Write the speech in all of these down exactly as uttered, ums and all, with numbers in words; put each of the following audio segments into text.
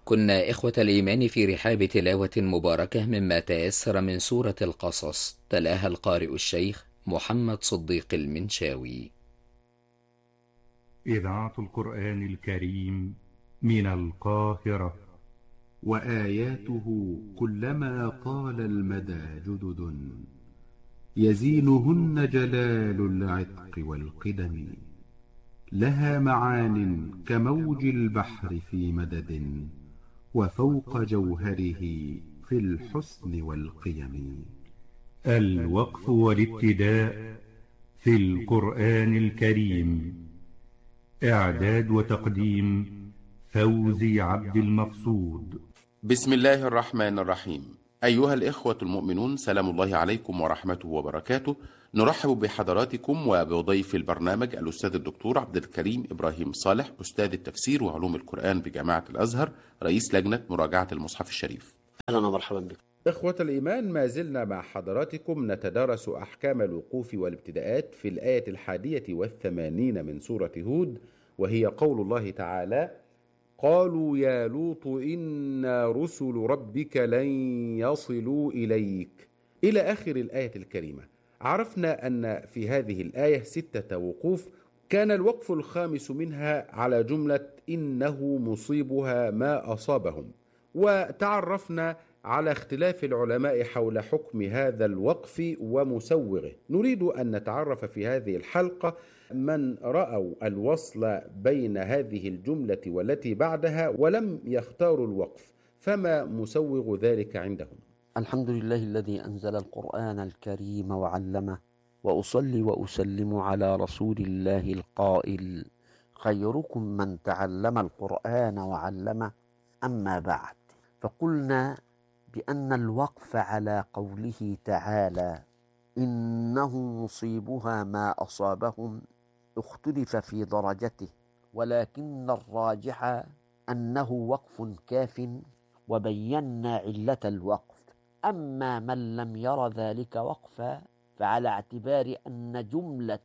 كنا إخوة الإيمان في رحاب تلاوة مباركة مما تيسر من سورة القصص، تلاها القارئ الشيخ محمد صديق المنشاوي. إذاعة القرآن الكريم من القاهرة. وآياته كلما طال المدى جدد، يزينهن جلال العتق والقدم. لها معان كموج البحر في مدد، وفوق جوهره في الحسن والقيم. الوقف والابتداء في القرآن الكريم. إعداد وتقديم فوزي عبد المقصود. بسم الله الرحمن الرحيم. أيها الإخوة المؤمنون، سلام الله عليكم ورحمته وبركاته. نرحب بحضراتكم وبضيف البرنامج الأستاذ الدكتور عبد الكريم إبراهيم صالح، أستاذ التفسير وعلوم القرآن بجامعة الأزهر، رئيس لجنة مراجعة المصحف الشريف. أهلا ومرحبا بكم. إخوة الإيمان، ما زلنا مع حضراتكم نتدارس أحكام الوقوف والابتداءات في الآية الحادية والثمانين من سورة هود، وهي قول الله تعالى: قالوا يا لوط إنا رسل ربك لن يصلوا إليك، إلى آخر الآية الكريمة. عرفنا أن في هذه الآية ستة وقوف، كان الوقف الخامس منها على جملة إنه مصيبها ما أصابهم، وتعرفنا على اختلاف العلماء حول حكم هذا الوقف ومسوغه. نريد أن نتعرف في هذه الحلقة من رأوا الوصل بين هذه الجملة والتي بعدها ولم يختاروا الوقف، فما مسوغ ذلك عندهم؟ الحمد لله الذي أنزل القرآن الكريم وعلمه، وأصلي وأسلم على رسول الله القائل: خيركم من تعلم القرآن وعلمه. أما بعد، فقلنا بأن الوقف على قوله تعالى إنه مصيبها ما أصابهم اختلف في درجته، ولكن الراجح أنه وقف كاف، وبينا علة الوقف. أما من لم ير ذلك وقفا، فعلى اعتبار أن جملة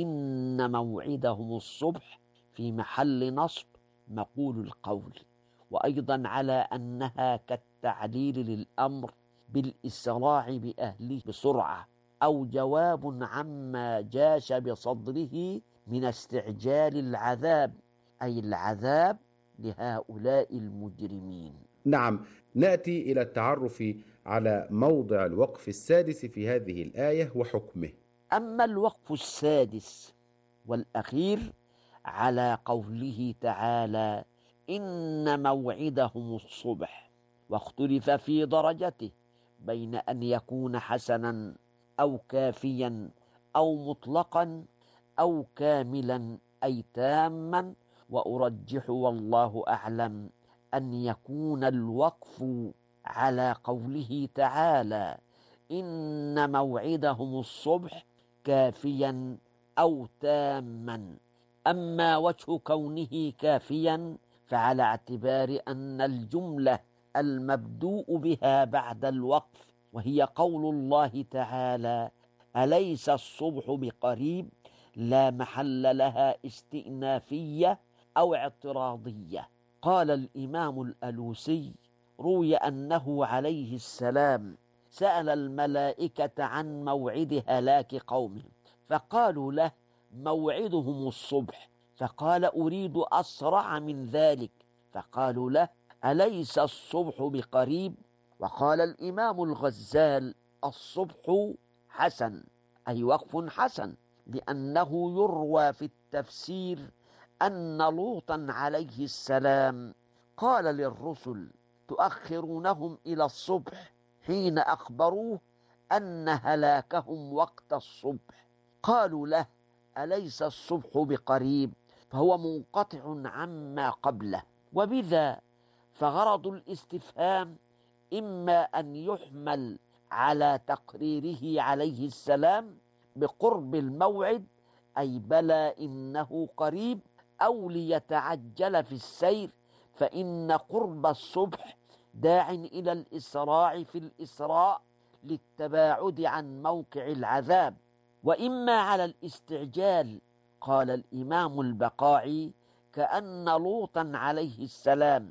إن موعدهم الصبح في محل نصب مقول القول، وأيضا على أنها كالتعليل للأمر بالإسراع بأهله بسرعة، أو جواب عما جاش بصدره من استعجال العذاب، أي العذاب لهؤلاء المجرمين. نعم، نأتي إلى التعرف على موضع الوقف السادس في هذه الآية وحكمه. أما الوقف السادس والأخير على قوله تعالى إن موعدهم الصبح، واختلف في درجته بين أن يكون حسنا أو كافيا أو مطلقا أو كاملا أي تاما، وأرجح والله أعلم أن يكون الوقف على قوله تعالى إن موعدهم الصبح كافيا أو تاما. أما وجه كونه كافيا فعلى اعتبار أن الجملة المبدوء بها بعد الوقف، وهي قول الله تعالى أليس الصبح بقريب، لا محل لها استئنافية أو اعتراضية. قال الإمام الألوسي: روي أنه عليه السلام سأل الملائكة عن موعد هلاك قومهم، فقالوا له موعدهم الصبح، فقال أريد أسرع من ذلك، فقالوا له أليس الصبح بقريب؟ وقال الإمام الغزال الصبح حسن، أي وقف حسن، لأنه يروى في التفسير أن لوطا عليه السلام قال للرسل تؤخرونهم إلى الصبح حين أخبروه أن هلاكهم وقت الصبح. قالوا له أليس الصبح بقريب، فهو منقطع عما قبله، وبذا فغرض الاستفهام إما أن يحمل على تقريره عليه السلام بقرب الموعد، أي بلى إنه قريب، أو ليتعجل في السير، فإن قرب الصبح داع إلى الإسراع في الإسراء للتباعد عن موقع العذاب، وإما على الاستعجال. قال الإمام البقاعي كأن لوطا عليه السلام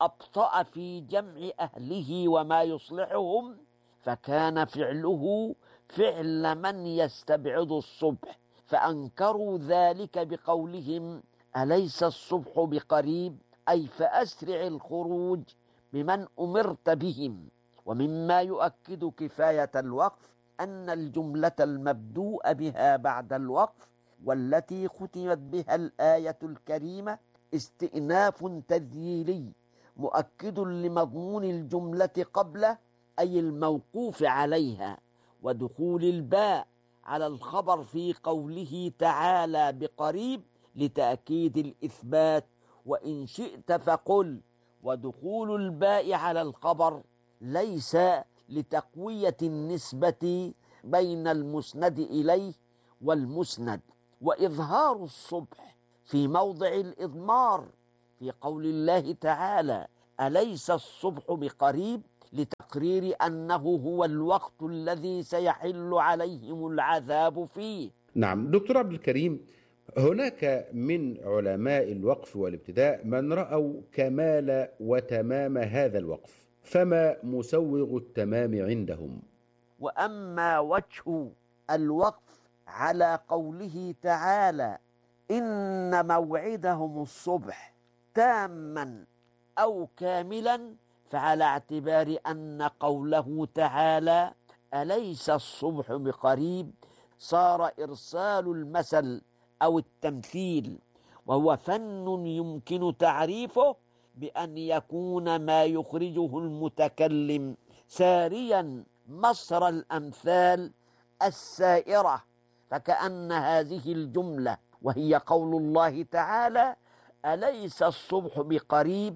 أبطأ في جمع أهله وما يصلحهم، فكان فعله فعل من يستبعد الصبح، فأنكروا ذلك بقولهم أليس الصبح بقريب، أي فأسرع الخروج بمن أمرت بهم. ومما يؤكد كفاية الوقف أن الجملة المبدوء بها بعد الوقف والتي ختمت بها الآية الكريمة استئناف تذييلي مؤكد لمضمون الجملة قبله، أي الموقوف عليها، ودخول الباء على الخبر في قوله تعالى بقريب لتأكيد الإثبات، وإن شئت فقل، ودخول الباء على الخبر ليس لتقوية النسبة بين المسند إليه والمسند. وإظهار الصبح في موضع الإضمار في قول الله تعالى أليس الصبح بقريب لتقرير أنه هو الوقت الذي سيحل عليهم العذاب فيه. نعم دكتور عبد الكريم، هناك من علماء الوقف والابتداء من رأوا كمال وتمام هذا الوقف، فما مسوغ التمام عندهم؟ وأما وجه الوقف على قوله تعالى إن موعدهم الصبح تاما أو كاملا، فعلى اعتبار أن قوله تعالى أليس الصبح بقريب صار إرسال المثل أو التمثيل، وهو فن يمكن تعريفه بأن يكون ما يخرجه المتكلم ساريا مصر الأمثال السائرة، فكأن هذه الجملة وهي قول الله تعالى أليس الصبح بقريب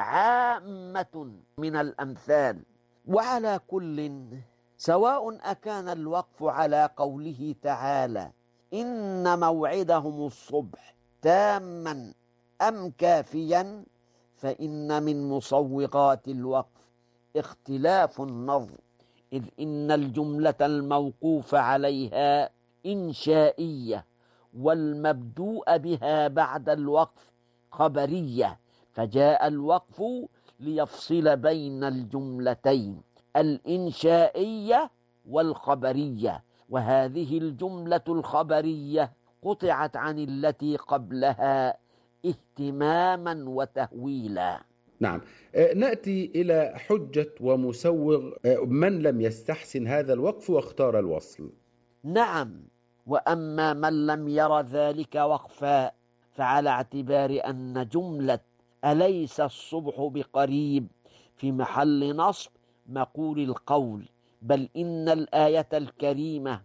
عامة من الأمثال. وعلى كل، سواء أكان الوقف على قوله تعالى إن موعدهم الصبح تاما أم كافيا، فإن من مصوغات الوقف اختلاف النظر، إذ إن الجملة الموقوف عليها إنشائية والمبدوء بها بعد الوقف خبرية، فجاء الوقف ليفصل بين الجملتين الإنشائية والخبرية، وهذه الجملة الخبرية قطعت عن التي قبلها اهتماما وتهويلا. نعم، نأتي إلى حجة ومسوغ من لم يستحسن هذا الوقف واختار الوصل. نعم، وأما من لم ير ذلك وقفا فعلى اعتبار أن جملة أليس الصبح بقريب في محل نصب مقول القول، بل إن الآية الكريمة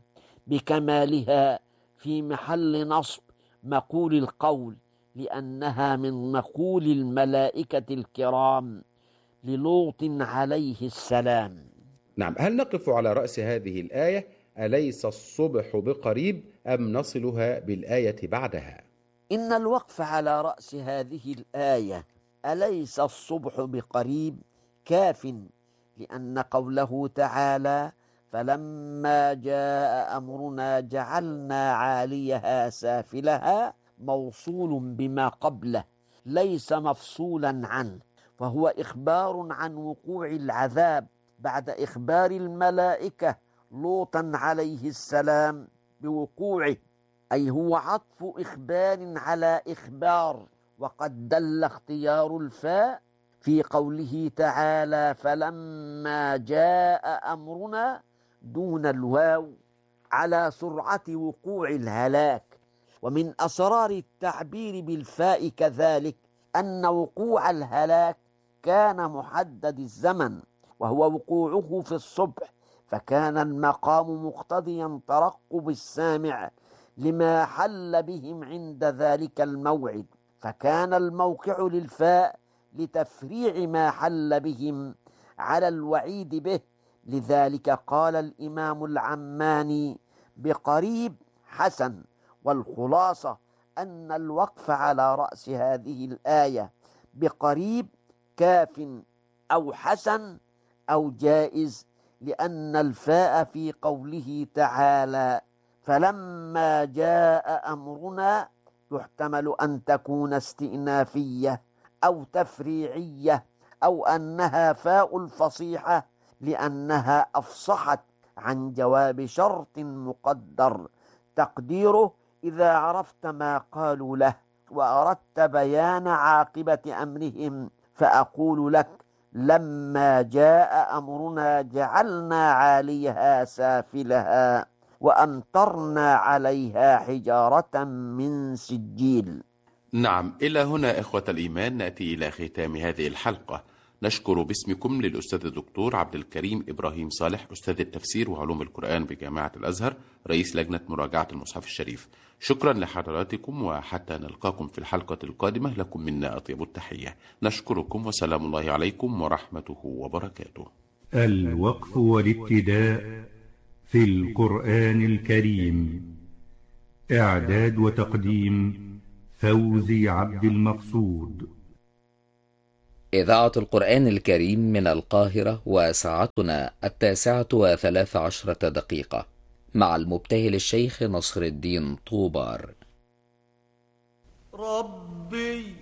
بكمالها في محل نصب مقول القول، لأنها من مقول الملائكة الكرام للوط عليه السلام. نعم، هل نقف على رأس هذه الآية أليس الصبح بقريب أم نصلها بالآية بعدها؟ إن الوقف على رأس هذه الآية أليس الصبح بقريب كاف، لأن قوله تعالى فلما جاء أمرنا جعلنا عاليها سافلها موصول بما قبله ليس مفصولا عنه، فهو إخبار عن وقوع العذاب بعد إخبار الملائكة لوطا عليه السلام بوقوعه، أي هو عطف إخبار على إخبار، وقد دل اختيار الفاء في قوله تعالى فلما جاء أمرنا دون الواو على سرعة وقوع الهلاك. ومن أسرار التعبير بالفاء كذلك أن وقوع الهلاك كان محدد الزمن، وهو وقوعه في الصبح، فكان المقام مقتضيا ترقب السامع لما حل بهم عند ذلك الموعد، فكان الموقع للفاء لتفريع ما حل بهم على الوعيد به. لذلك قال الإمام العماني بقريب حسن، والخلاصة أن الوقف على رأس هذه الآية بقريب كاف أو حسن أو جائز، لأن الفاء في قوله تعالى فلما جاء أمرنا يحتمل أن تكون استئنافية أو تفريعية أو أنها فاء الفصيحة لأنها أفصحت عن جواب شرط مقدر تقديره إذا عرفت ما قالوا له وأردت بيان عاقبة أمرهم فأقول لك لما جاء أمرنا جعلنا عاليها سافلها وأمطرنا عليها حجارة من سجيل. نعم، إلى هنا إخوة الإيمان نأتي إلى ختام هذه الحلقة. نشكر باسمكم للأستاذ الدكتور عبد الكريم إبراهيم صالح، أستاذ التفسير وعلوم القرآن بجامعة الأزهر، رئيس لجنة مراجعة المصحف الشريف. شكرا لحضراتكم، وحتى نلقاكم في الحلقة القادمة لكم منا أطيب التحية. نشكركم وسلام الله عليكم ورحمته وبركاته. الوقف والابتداء في القرآن الكريم. إعداد وتقديم فوزي عبد المقصود. إذاعة القرآن الكريم من القاهرة، وساعتنا التاسعة وثلاث عشرة دقيقة، مع المبتهل الشيخ نصر الدين طوبار. ربي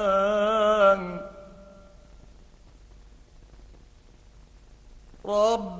إله رب